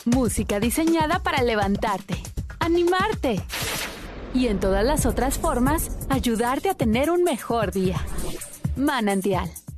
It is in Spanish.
Música diseñada para levantarte, animarte y en todas las otras formas ayudarte a tener un mejor día. Manantial,